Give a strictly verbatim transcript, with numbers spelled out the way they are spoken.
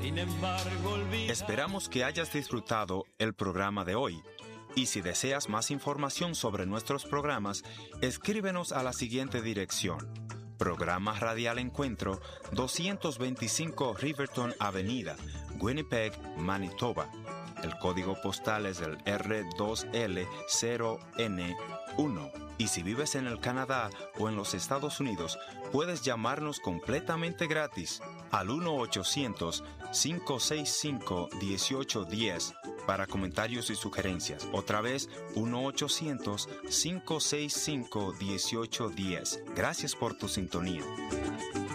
Sin embargo, olvida... Esperamos que hayas disfrutado el programa de hoy. Y si deseas más información sobre nuestros programas, escríbenos a la siguiente dirección. Programa Radial Encuentro, doscientos veinticinco Riverton Avenida, Winnipeg, Manitoba. El código postal es el R dos L cero N uno. Y si vives en el Canadá o en los Estados Unidos, puedes llamarnos completamente gratis al uno ochocientos, cinco seis cinco, uno ocho uno cero para comentarios y sugerencias. Otra vez, uno ochocientos, cinco seis cinco, uno ocho uno cero. Gracias por tu sintonía.